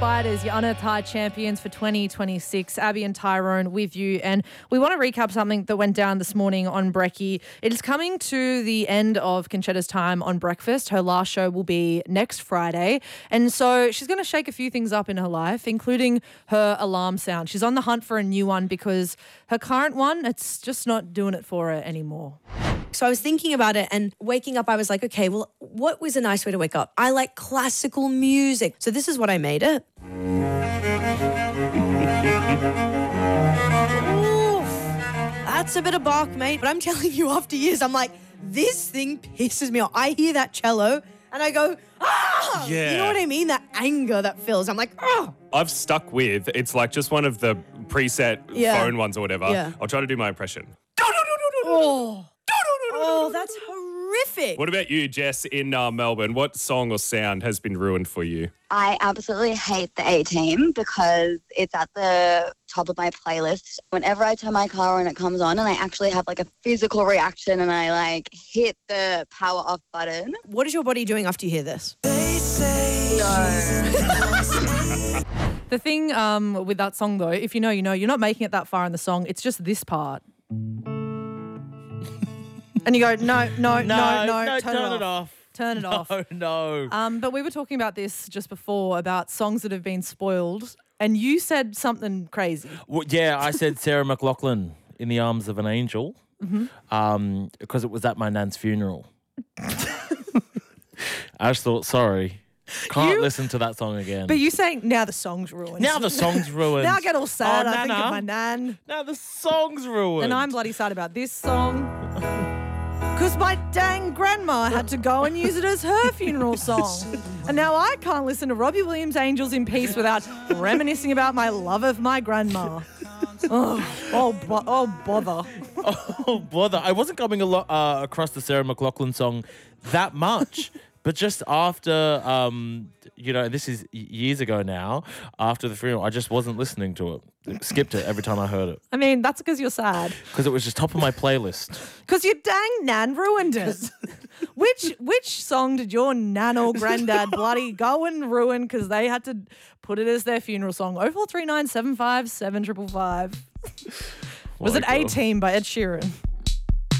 Spiders, your unearthed high champions for 2026. Abby and Tyrone with you. And we want to recap something that went down this morning on Brekkie. It is coming to the end of Conchetta's time on Breakfast. Her last show will be next Friday. And so she's going to shake a few things up in her life, including her alarm sound. She's on the hunt for a new one because her current one, it's just not doing it for her anymore. So I was thinking about it, and waking up, I was like, okay, well, what was a nice way to wake up? I like classical music. So this is what I made it. Oof, that's a bit of bark, mate. But I'm telling you, after years, I'm like, this thing pisses me off. I hear that cello and I go, ah! Yeah. You know what I mean? That anger that fills. I'm like, ah! I've stuck with, it's like just one of the preset phone ones or whatever. Yeah. I'll try to do my impression. Oh, that's horrific. What about you, Jess, in Melbourne? What song or sound has been ruined for you? I absolutely hate the A-Team because it's at the top of my playlist. Whenever I turn my car on, it comes on and I actually have like a physical reaction and I like hit the power off button. What is your body doing after you hear this? The thing with that song, though, if you know, you know, you're not making it that far in the song. It's just this part. And you go, no, turn it off. Turn it off. No. But we were talking about this just before, about songs that have been spoiled, and you said something crazy. Well, yeah, I said Sarah McLachlan, In the Arms of an Angel, because it was at my nan's funeral. I just thought, sorry, can't listen to that song again. But you saying, now the song's ruined. Now the song's ruined. Now I get all sad. I think Nana. of my nan. Now the song's ruined. And I'm bloody sad about this song. Because my dang grandma had to go and use it as her funeral song. And now I can't listen to Robbie Williams' Angels in Peace without reminiscing about my love of my grandma. Oh, bother. Oh, bother. I wasn't coming across the Sarah McLachlan song that much. But just after, this is years ago now, after the funeral, I just wasn't listening to it. Skipped it every time I heard it. I mean, that's because you're sad. Because it was just top of my playlist. Because your dang nan ruined it. Which song did your nan or granddad bloody go and ruin because they had to put it as their funeral song? 0439 757 555. Was it A-Team by Ed Sheeran?